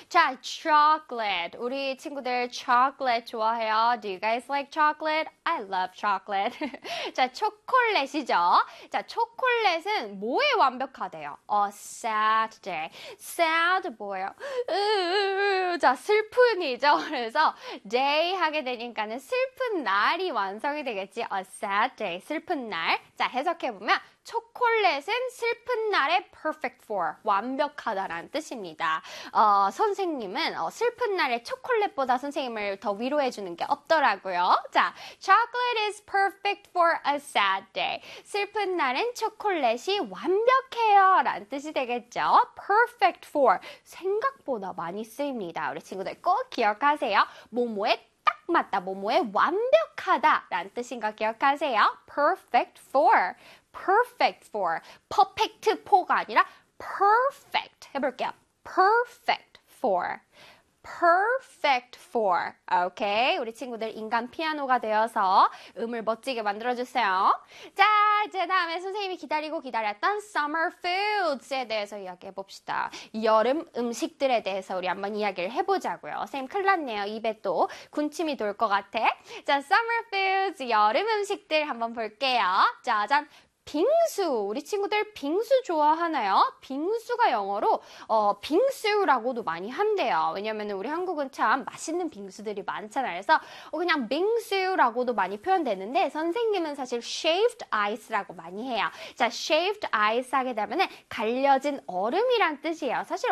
자, chocolate. 우리 친구들 chocolate 좋아해요? Do you guys like chocolate? I love chocolate. 자, 초콜릿이죠. 자, 초콜릿은 뭐에 완벽하대요? A sad day. sad 뭐예요? 자, 슬픈이죠. 그래서 day 하게 되니까는 슬픈 날이 완성이 되겠지. A sad day. 슬픈 날. 자, 해석해보면 초콜릿은 슬픈 날의 perfect for, 완벽하다라는 뜻입니다. 선생님은 슬픈 날에 초콜릿보다 선생님을 더 위로해주는 게 없더라고요. 자, chocolate is perfect for a sad day. 슬픈 날엔 초콜릿이 완벽해요 라는 뜻이 되겠죠. perfect for, 생각보다 많이 쓰입니다. 우리 친구들 꼭 기억하세요. 뭐뭐에 딱 맞다, 뭐뭐에 완벽하다 라는 뜻인 거 기억하세요. perfect for. perfect for. perfect for가 아니라 perfect 해볼게요. perfect for. perfect for. 오케이. 우리 친구들 인간 피아노가 되어서 음을 멋지게 만들어주세요. 자, 이제 다음에 선생님이 기다리고 기다렸던 summer foods에 대해서 이야기해봅시다. 여름 음식들에 대해서 우리 한번 이야기를 해보자고요. 선생님 큰일 났네요. 입에 또 군침이 돌 것 같아. 자, summer foods, 여름 음식들 한번 볼게요. 짜잔. 빙수, 우리 친구들 빙수 좋아하나요? 빙수가 영어로 빙수라고도 많이 한대요. 왜냐면 우리 한국은 참 맛있는 빙수들이 많잖아요. 그래서 그냥 빙수라고도 많이 표현되는데 선생님은 사실 shaved ice라고 많이 해요. 자, shaved ice 하게 되면 갈려진 얼음이란 뜻이에요. 사실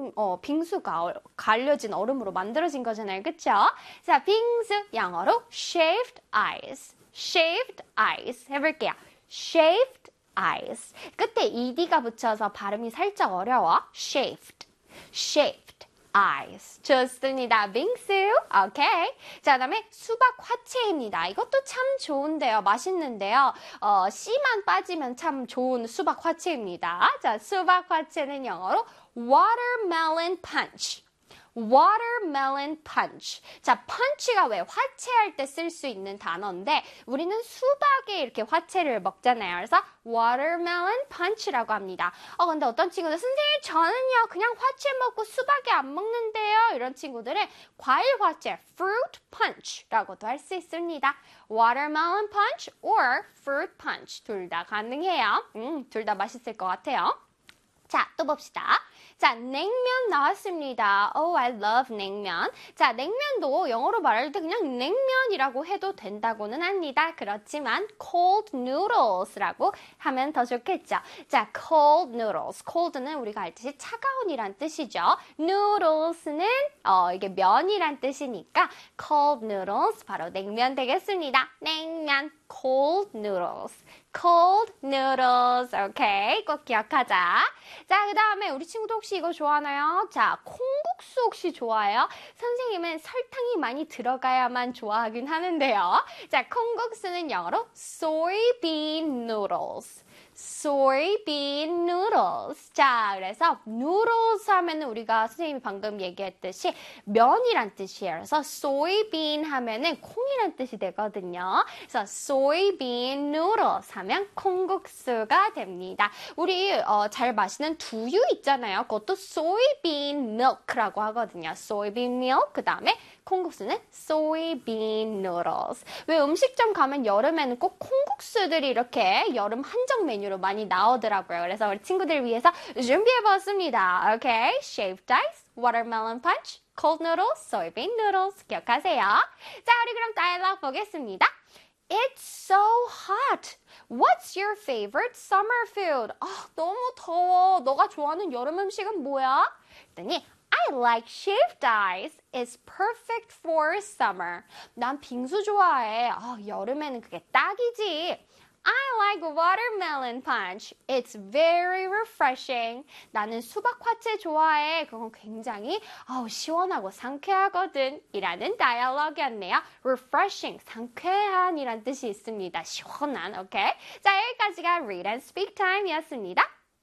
빙수가 갈려진 얼음으로 만들어진 거잖아요. 그쵸? 자, 빙수 영어로 shaved ice. shaved ice 해볼게요. shaved ice. 끝에 ed가 붙여서 발음이 살짝 어려워. shaved, shaved ice. 좋습니다. 빙수. 오케이. 자, 그다음에 수박 화채입니다. 이것도 참 좋은데요. 맛있는데요. 씨만 빠지면 참 좋은 수박 화채입니다. 자, 수박 화채는 영어로 watermelon punch. watermelon punch. 자, punch가 왜 화채할 때 쓸 수 있는 단어인데 우리는 수박에 이렇게 화채를 먹잖아요. 그래서 watermelon punch라고 합니다. 근데 어떤 친구들 선생님 저는요 그냥 화채 먹고 수박에 안 먹는데요. 이런 친구들은 과일 화채 fruit punch라고도 할 수 있습니다. watermelon punch or fruit punch 둘 다 가능해요. 둘 다 맛있을 것 같아요. 자, 또 봅시다. 자, 냉면 나왔습니다. Oh, I love 냉면. 자, 냉면도 영어로 말할 때 그냥 냉면이라고 해도 된다고는 합니다. 그렇지만 cold noodles라고 하면 더 좋겠죠. 자, cold noodles. cold는 우리가 알듯이 차가운이란 뜻이죠. noodles는 이게 면이란 뜻이니까 cold noodles 바로 냉면 되겠습니다. 냉면. cold noodles. cold noodles. 오케이. 꼭 기억하자. 자, 그 다음에 우리 친구도 혹시 이거 좋아하나요? 자, 콩국수 혹시 좋아해요? 선생님은 설탕이 많이 들어가야만 좋아하긴 하는데요. 자, 콩국수는 영어로 soybean noodles. soybean noodles. 자, 그래서 noodles 하면은 우리가 선생님이 방금 얘기했듯이 면이란 뜻이에요. 그래서 soybean 하면은 콩이란 뜻이 되거든요. 그래서 soybean noodles 하면 콩국수가 됩니다. 우리 잘 마시는 두유 있잖아요. 그것도 soybean milk라고 하거든요. soybean milk 그 다음에 콩국수는 soybean noodles. 왜 음식점 가면 여름에는 꼭 콩국수들이 이렇게 여름 한정 메뉴로 많이 나오더라고요. 그래서 우리 친구들 위해서 준비해봤습니다. 오케이, shaved ice, watermelon punch, cold noodles, soybean noodles 기억하세요. 자, 우리 그럼 다이얼로그 보겠습니다. It's so hot. What's your favorite summer food? 너무 더워. 너가 좋아하는 여름 음식은 뭐야? 그랬더니 I like shaved ice. It's perfect for summer. 난 빙수 좋아해. 여름에는 그게 딱이지. I like watermelon punch. It's very refreshing. 나는 수박 화채 좋아해. 그건 굉장히 시원하고 상쾌하거든. 이라는 다이얼로그였네요. refreshing, 상쾌한이란 뜻이 있습니다. 시원한, 오케이? 자, 여기까지가 read and speak time이었습니다.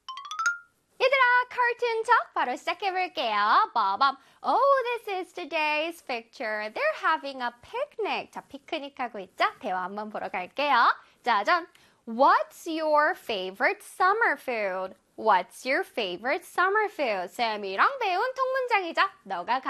얘들아, cartoon talk 바로 시작해볼게요. 빠밤. Oh, this is today's picture. They're having a picnic. 자, 피크닉 하고 있죠? 대화 한번 보러 갈게요. 짜잔. What's your favorite summer food? What's your favorite summer food? 쌤이랑 배운 통문장이죠. 너가